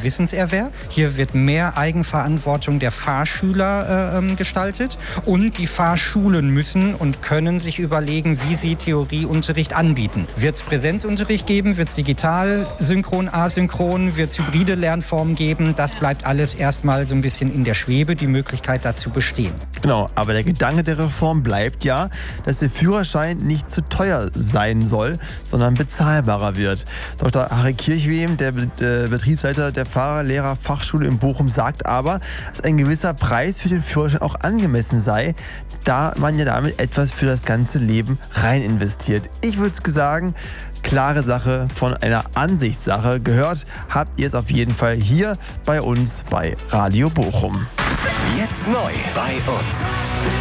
mehr Wissenserwerb. Hier wird mehr Eigenverantwortung der Fahrschüler gestaltet. Und die Fahrschulen müssen und können sich überlegen, wie sie Theorieunterricht anbieten. Wird es Präsenzunterricht geben? Wird es digital, synchron, asynchron? Wird es hybride Lernformen geben? Das bleibt alles erstmal so ein bisschen in der Schwebe, die Möglichkeit dazu bestehen. Genau, aber der Gedanke der Reform bleibt ja, dass der Führerschein nicht zu teuer sein soll, sondern bezahlbarer wird. Dr. Harry Kirchwem, der Betriebsleiter der Fahrerlehrerfachschule in Bochum, sagt aber, dass ein gewisser Preis für den Führerschein auch angemessen sei, da man ja damit etwas für das ganze Leben rein investiert. Ich würde sagen, klare Sache von einer Ansichtssache. Gehört habt ihr es auf jeden Fall hier bei uns bei Radio Bochum. Jetzt neu bei uns.